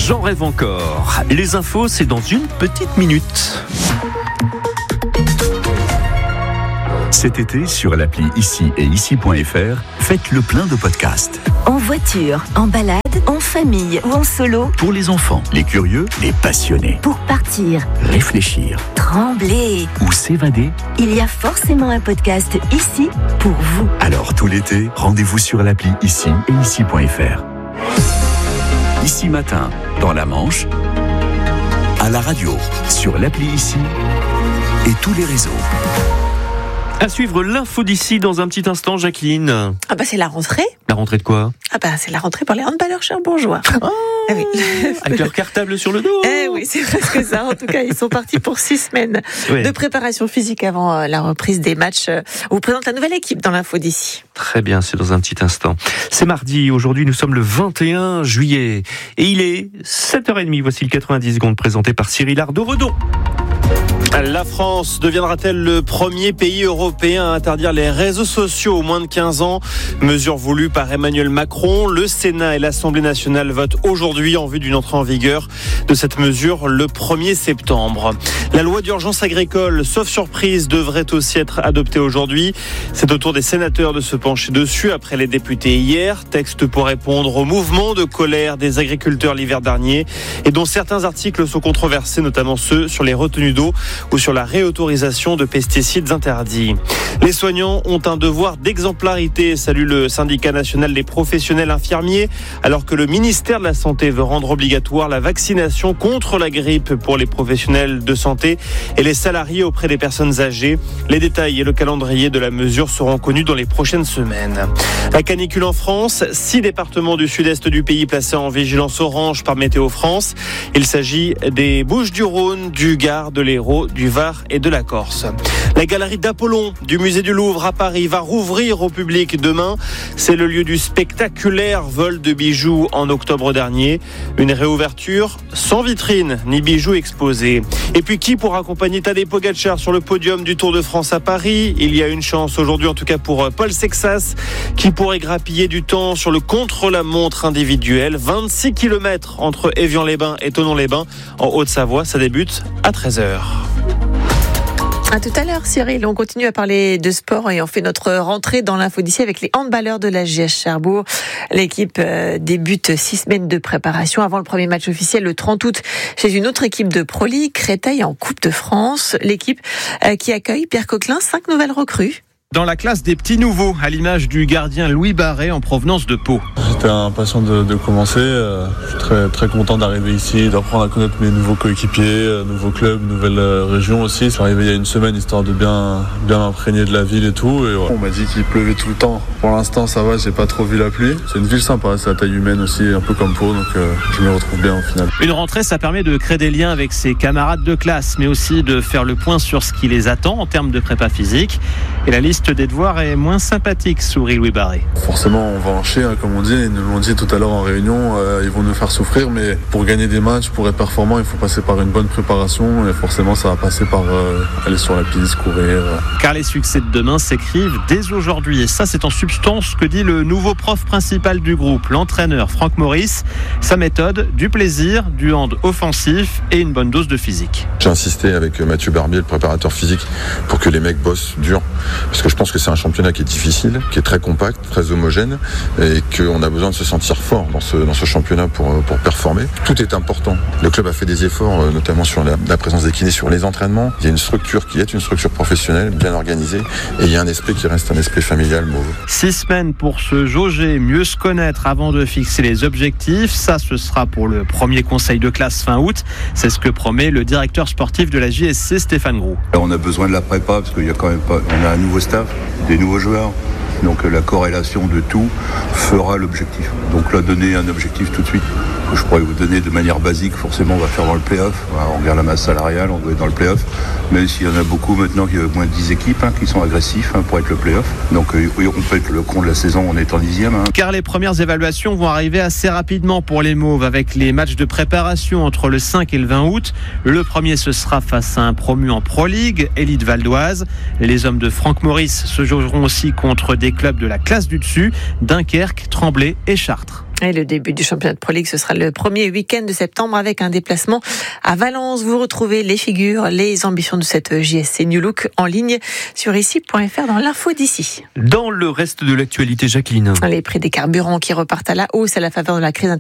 J'en rêve encore. Les infos, c'est dans une petite minute. Cet été, sur l'appli Ici et Ici.fr, faites le plein de podcasts. En voiture, en balade, en famille ou en solo. Pour les enfants, les curieux, les passionnés. Pour partir, Réfléchir trembler. ou s'évader. Il y a forcément un podcast ici pour vous. Alors tout l'été, rendez-vous sur l'appli Ici et Ici.fr. Ici matin, dans la Manche, à la radio, sur l'appli Ici et tous les réseaux. À suivre l'info d'ici dans un petit instant, Jacqueline. C'est la rentrée. La rentrée de quoi ? C'est la rentrée pour les handballeurs cherbourgeois. Ah oui. Avec leur cartable sur le dos. Oui, c'est presque ça. En tout cas, ils sont partis pour 6 semaines de préparation physique avant la reprise des matchs. On vous présente la nouvelle équipe dans l'info d'ici. Très bien, c'est dans un petit instant. C'est mardi, aujourd'hui nous sommes le 21 juillet. Et il est 7h30, voici le 90 secondes présenté par Cyril Ardo-Redon. La France deviendra-t-elle le premier pays européen à interdire les réseaux sociaux aux moins de 15 ans ? Mesure voulue par Emmanuel Macron. Le Sénat et l'Assemblée nationale votent aujourd'hui en vue d'une entrée en vigueur de cette mesure le 1er septembre. La loi d'urgence agricole, sauf surprise, devrait aussi être adoptée aujourd'hui. C'est au tour des sénateurs de se pencher dessus après les députés hier. Texte pour répondre au mouvement de colère des agriculteurs l'hiver dernier et dont certains articles sont controversés, notamment ceux sur les retenues d'eau ou sur la réautorisation de pesticides interdits. Les soignants ont un devoir d'exemplarité, salue le syndicat national des professionnels infirmiers, alors que le ministère de la Santé veut rendre obligatoire la vaccination contre la grippe pour les professionnels de santé et les salariés auprès des personnes âgées. Les détails et le calendrier de la mesure seront connus dans les prochaines semaines. La canicule en France, 6 départements du sud-est du pays placés en vigilance orange par Météo France. Il s'agit des Bouches-du-Rhône, du Gard, de l'Hérault, du Var et de la Corse. La galerie d'Apollon du musée du Louvre à Paris va rouvrir au public demain. C'est le lieu du spectaculaire vol de bijoux en octobre dernier. Une réouverture sans vitrine ni bijoux exposés. Et puis qui pour accompagner Tadej Pogačar sur le podium du Tour de France à Paris ? Il y a une chance aujourd'hui en tout cas pour Paul Sexas qui pourrait grappiller du temps sur le contre-la-montre individuel. 26 km entre Évian-les-Bains et Thonon-les-Bains en Haute-Savoie. Ça débute à 13h. À tout à l'heure, Cyril. On continue à parler de sport et on fait notre rentrée dans l'info d'ici avec les handballeurs de la JS Cherbourg. L'équipe débute 6 semaines de préparation avant le premier match officiel le 30 août chez une autre équipe de Pro League, Créteil en Coupe de France. L'équipe qui accueille Pierre Coquelin, 5 nouvelles recrues. Dans la classe des petits nouveaux, à l'image du gardien Louis Barré en provenance de Pau. J'étais impatient de commencer. Je suis très, très content d'arriver ici, d'apprendre à connaître mes nouveaux coéquipiers, nouveaux clubs, nouvelles régions aussi. Je suis arrivé il y a une semaine histoire de bien m'imprégner de la ville et tout. Et ouais. On m'a dit qu'il pleuvait tout le temps. Pour l'instant, ça va, j'ai pas trop vu la pluie. C'est une ville sympa, c'est à taille humaine aussi, un peu comme Pau, donc je m'y retrouve bien au final. Une rentrée, ça permet de créer des liens avec ses camarades de classe, mais aussi de faire le point sur ce qui les attend en termes de prépa physique. Et la liste des devoirs est moins sympathique, sourit Louis Barré. Forcément, on va en chier, comme on dit. Ils nous l'ont dit tout à l'heure en réunion. Ils vont nous faire souffrir, mais pour gagner des matchs, pour être performant, il faut passer par une bonne préparation. Et forcément, ça va passer par aller sur la piste, courir. Car les succès de demain s'écrivent dès aujourd'hui. Et ça, c'est en substance ce que dit le nouveau prof principal du groupe, l'entraîneur Franck Maurice. Sa méthode, du plaisir, du hand offensif et une bonne dose de physique. J'ai insisté avec Mathieu Barbier, le préparateur physique, pour que les mecs bossent dur. Parce que je pense que c'est un championnat qui est difficile, qui est très compact, très homogène, et qu'on a besoin de se sentir fort dans ce championnat pour performer. Tout est important. Le club a fait des efforts, notamment sur la présence des kinés sur les entraînements. Il y a une structure qui est une structure professionnelle, bien organisée, et il y a un esprit qui reste un esprit familial, mauve. 6 semaines pour se jauger, mieux se connaître avant de fixer les objectifs. Ça, ce sera pour le premier conseil de classe fin août. C'est ce que promet le directeur sportif de la JSC, Stéphane Groux. On a besoin de la prépa parce qu'il y a quand même pas, on a un nouveau staff, des nouveaux joueurs. Donc la corrélation de tout fera l'objectif. Donc là, donner un objectif tout de suite, que je pourrais vous donner de manière basique, forcément on va faire dans le play-off. On regarde la masse salariale, on doit être dans le play-off. Même s'il y en a beaucoup maintenant, il y a au moins 10 équipes qui sont agressifs pour être le play-off. Donc on peut être le con de la saison en étant 10e. Car les premières évaluations vont arriver assez rapidement pour les Mauves, avec les matchs de préparation entre le 5 et le 20 août. Le premier, ce sera face à un promu en Pro League, Élite Val d'Oise. Les hommes de Franck Maurice se jaugeront aussi contre des clubs de la classe du dessus, Dunkerque, Tremblay et Chartres. Et le début du championnat de Pro League, ce sera le premier week-end de septembre avec un déplacement à Valence. Vous retrouvez les figures, les ambitions de cette JSC New Look en ligne sur ici.fr dans l'info d'ici. Dans le reste de l'actualité, Jacqueline. Les prix des carburants qui repartent à la hausse à la faveur de la crise internationale.